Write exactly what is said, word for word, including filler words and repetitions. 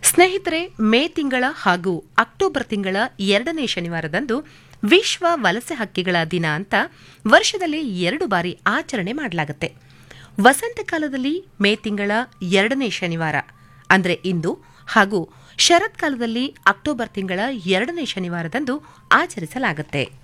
ಸ್ನೇಹಿತರೆ, ಮೇ ತಿಂಗಳ ಹಾಗೂ ಅಕ್ಟೋಬರ್ ತಿಂಗಳ ಎರಡನೇ ಶನಿವಾರದಂದು ವಿಶ್ವ ವಲಸೆ ಹಕ್ಕಿಗಳ ದಿನ ಅಂತ ವರ್ಷದಲ್ಲಿ ಎರಡು ಬಾರಿ ಆಚರಣೆ ಮಾಡಲಾಗುತ್ತೆ. ವಸಂತ ಕಾಲದಲ್ಲಿ ಮೇ ತಿಂಗಳ ಎರಡನೇ ಶನಿವಾರ ಅಂದರೆ ಇಂದು ಹಾಗೂ ಶರತ್ಕಾಲದಲ್ಲಿ ಅಕ್ಟೋಬರ್ ತಿಂಗಳ ಎರಡನೇ ಶನಿವಾರದಂದು ಆಚರಿಸಲಾಗುತ್ತೆ.